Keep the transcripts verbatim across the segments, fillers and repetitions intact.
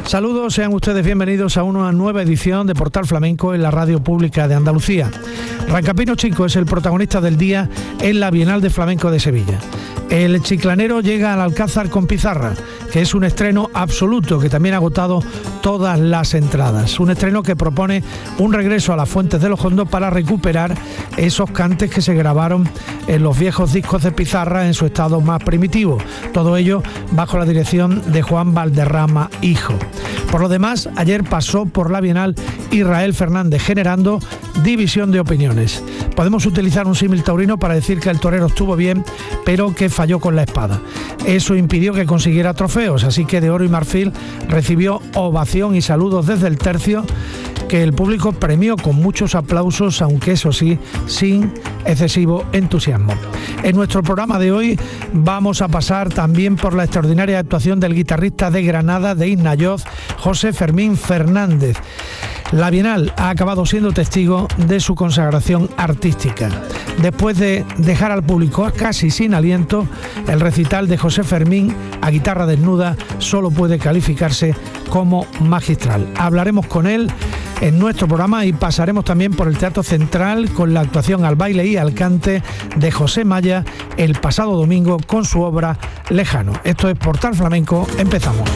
Saludos, sean ustedes bienvenidos a una nueva edición de Portal Flamenco en la Radio Pública de Andalucía. Rancapino Chico es el protagonista del día en la Bienal de Flamenco de Sevilla. El chiclanero llega al Alcázar con Pizarra, que es un estreno absoluto que también ha agotado todas las entradas. Un estreno que propone un regreso a las fuentes de los Hondos para recuperar esos cantes que se grabaron en los viejos discos de Pizarra en su estado más primitivo. Todo ello bajo la dirección de Juan Valderrama Hijo. Por lo demás, ayer pasó por la Bienal Israel Fernández, generando división de opiniones. Podemos utilizar un símil taurino para decir que el torero estuvo bien, pero que falló con la espada. Eso impidió que consiguiera trofeos, así que de oro y marfil recibió ovación y saludos desde el tercio, que el público premió con muchos aplausos, aunque eso sí, sin excesivo entusiasmo. En nuestro programa de hoy vamos a pasar también por la extraordinaria actuación del guitarrista de Granada, de Isnayoz, José Fermín Fernández. La Bienal ha acabado siendo testigo de su consagración artística. Después de dejar al público casi sin aliento, el recital de José Fermín a guitarra desnuda solo puede calificarse como magistral. Hablaremos con él en nuestro programa y pasaremos también por el Teatro Central con la actuación al baile y al cante de José Maya el pasado domingo con su obra Lejano. Esto es Portal Flamenco, empezamos.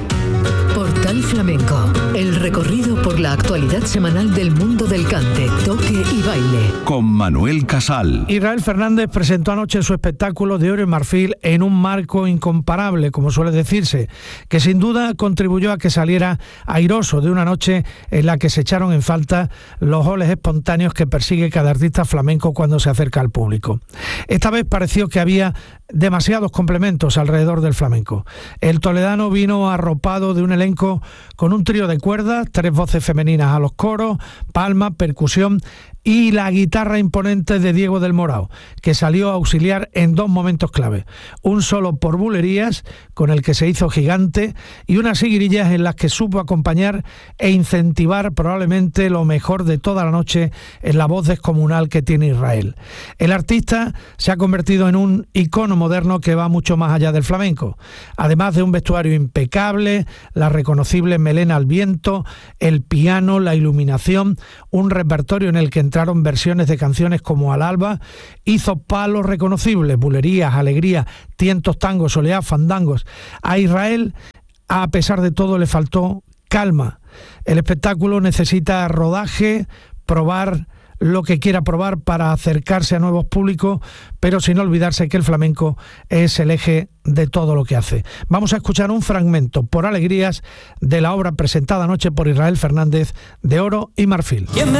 Portal Flamenco, el recorrido por la actualidad semanal del mundo del cante, toque y baile. Con Manuel Casal. Israel Fernández presentó anoche su espectáculo de oro y marfil en un marco incomparable, como suele decirse, que sin duda contribuyó a que saliera airoso de una noche en la que se echaron en falta los oles espontáneos que persigue cada artista flamenco cuando se acerca al público. Esta vez pareció que había demasiados complementos alrededor del flamenco. El toledano vino arropado de un elenco con un trío de cuerdas, tres voces femeninas a los coros, palma, percusión y la guitarra imponente de Diego del Morao, que salió a auxiliar en dos momentos clave. Un solo por bulerías, con el que se hizo gigante, y unas seguirillas en las que supo acompañar e incentivar probablemente lo mejor de toda la noche en la voz descomunal que tiene Israel. El artista se ha convertido en un icono moderno que va mucho más allá del flamenco. Además de un vestuario impecable, la reconocible melena al viento, el piano, la iluminación, un repertorio en el que entraron versiones de canciones como Al Alba, hizo palos reconocibles, bulerías, alegría, tientos, tangos, soleá, fandangos. A Israel, a pesar de todo, le faltó calma. El espectáculo necesita rodaje, probar lo que quiera probar para acercarse a nuevos públicos, pero sin olvidarse que el flamenco es el eje de todo lo que hace. Vamos a escuchar un fragmento, por alegrías, de la obra presentada anoche por Israel Fernández, de Oro y Marfil.